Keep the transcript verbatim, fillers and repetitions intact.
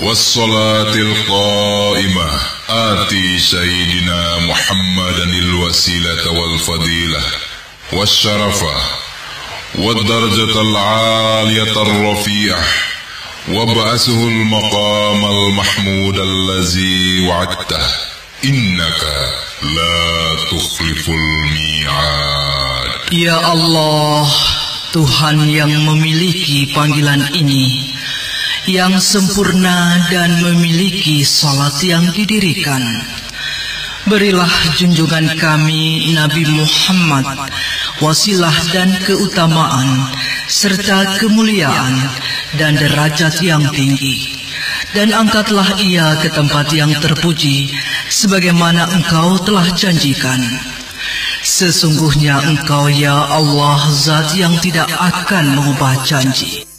والصلاة القائمة آت سيدنا محمدا الوسيلة والفضيلة والشرفة والدرجة العالية الرفيعة وابعثه المقام المحمود الذي وعدته إنك لا تخلف الميعاد. Ya Allah, Tuhan yang memiliki panggilan ini, yang sempurna dan memiliki salat yang didirikan, berilah junjungan kami Nabi Muhammad wasilah dan keutamaan serta kemuliaan dan derajat yang tinggi, dan angkatlah ia ke tempat yang terpuji sebagaimana Engkau telah janjikan. Sesungguhnya Engkau ya Allah zat yang tidak akan mengubah janji.